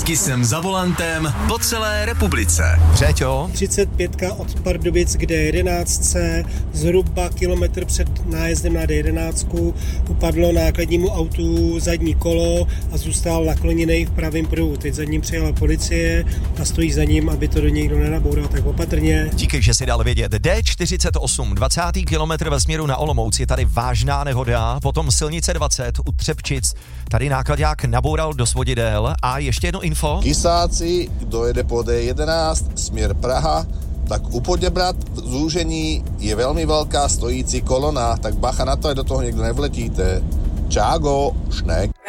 Jezdí jsem za volantem po celé republice. Řeťo. 35 od Pardubic k D11, zhruba kilometr před nájezdem na D11 upadlo nákladnímu autu zadní kolo a zůstal nakloněný v pravém pruhu. Teď za ním přijela policie a stojí za ním, aby to do něj nikdo nenaboural, tak opatrně. Díky, že si dal vědět. D48, 20. kilometr ve směru na Olomouc, je tady vážná nehoda, potom silnice 20 u Třebčic, tady nákladák naboural do svodidel a ještě jedno info. Kisáci, kdo jede po D11, směr Praha, tak u Poděbrad v zúžení je velmi velká stojící kolona, tak bacha na to, ať do toho někdo nevletíte. Čágo, šnek.